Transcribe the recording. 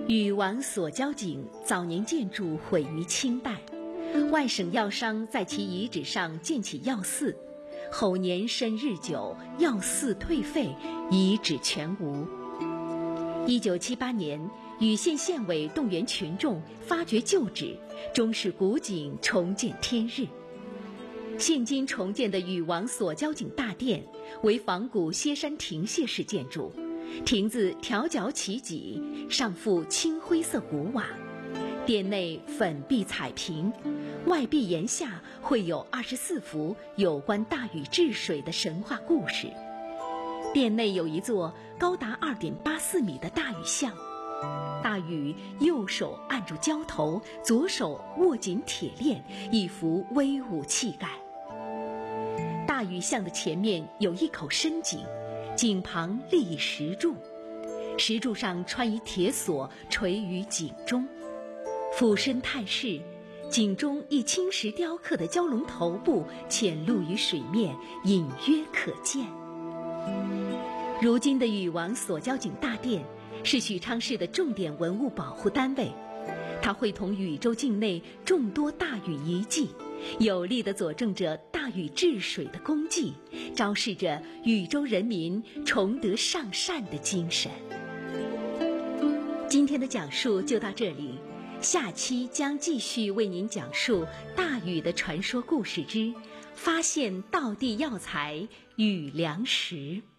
禹王所交井早年建筑毁于清代，外省药商在其遗址上建起药寺，后年深日久，药寺退废，遗址全无。1978年，禹县县委动员群众发掘旧址，终使古井重见天日。现今重建的禹王所交井大殿为仿古歇山亭榭式建筑，亭子条角起脊，上覆青灰色古瓦，殿内粉壁彩屏，外壁檐下绘有24幅有关大禹治水的神话故事。殿内有一座高达2.84米的大禹像，大禹右手按住胶头，左手握紧铁链，一副威武气概。大禹像的前面有一口深井，井旁立一石柱，石柱上穿一铁锁垂于井中。俯身探视，井中一青石雕刻的蛟龙头部潜露于水面，隐约可见。如今的禹王所交井大殿是许昌市的重点文物保护单位，它会同禹州境内众多大禹遗迹，有力地佐证着大禹治水的功绩，昭示着禹州人民崇德尚善的精神。今天的讲述就到这里，下期将继续为您讲述大禹的传说故事之发现道地药材禹良石。